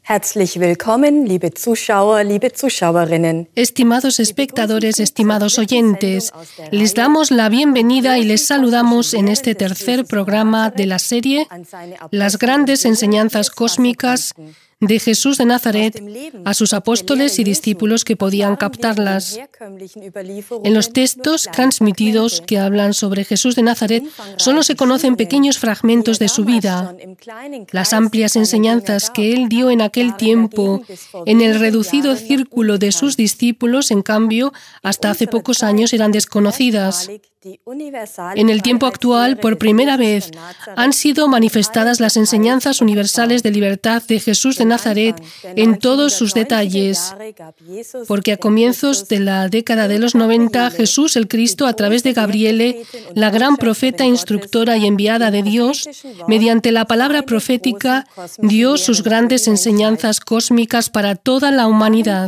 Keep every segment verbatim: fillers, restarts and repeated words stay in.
Herzlich willkommen, liebe Zuschauer, liebe Zuschauerinnen. Estimados espectadores, estimados oyentes, les damos la bienvenida y les saludamos en este tercer programa de la serie Las grandes enseñanzas cósmicas de Jesús de Nazaret a sus apóstoles y discípulos que podían captarlas. En los textos transmitidos que hablan sobre Jesús de Nazaret solo se conocen pequeños fragmentos de su vida. Las amplias enseñanzas que él dio en aquel tiempo en el reducido círculo de sus discípulos, en cambio, hasta hace pocos años eran desconocidas. En el tiempo actual, por primera vez, han sido manifestadas las enseñanzas universales de libertad de Jesús de Nazaret en todos sus detalles, porque a comienzos de la década de los noventa, Jesús el Cristo, a través de Gabriele, la gran profeta, instructora y enviada de Dios, mediante la palabra profética, dio sus grandes enseñanzas cósmicas para toda la humanidad.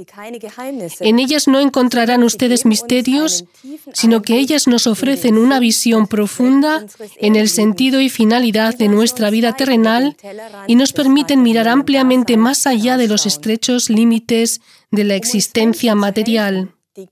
En ellas no encontrarán ustedes misterios, sino que ellas nos ofrecen una visión profunda en el sentido y finalidad de nuestra vida terrenal y nos permiten mirar ampliamente más allá de los estrechos límites de la existencia material.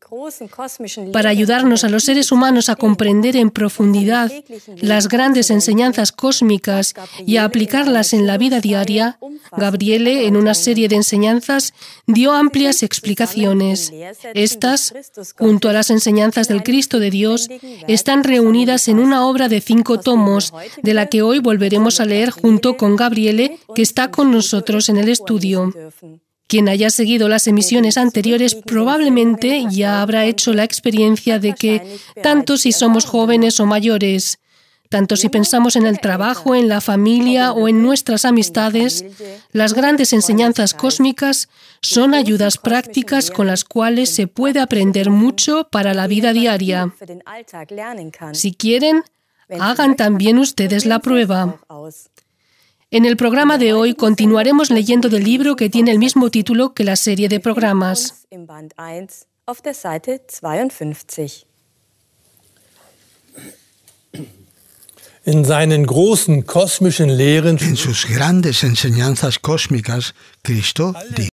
Para ayudarnos a los seres humanos a comprender en profundidad las grandes enseñanzas cósmicas y a aplicarlas en la vida diaria, Gabriele, en una serie de enseñanzas, dio amplias explicaciones. Estas, junto a las enseñanzas del Cristo de Dios, están reunidas en una obra de cinco tomos, de la que hoy volveremos a leer junto con Gabriele, que está con nosotros en el estudio. Quien haya seguido las emisiones anteriores probablemente ya habrá hecho la experiencia de que, tanto si somos jóvenes o mayores, tanto si pensamos en el trabajo, en la familia o en nuestras amistades, las grandes enseñanzas cósmicas son ayudas prácticas con las cuales se puede aprender mucho para la vida diaria. Si quieren, hagan también ustedes la prueba. En el programa de hoy continuaremos leyendo del libro que tiene el mismo título que la serie de programas. En seinen großen kosmischen Lehren, En sus grandes enseñanzas cósmicas, Cristo dijo: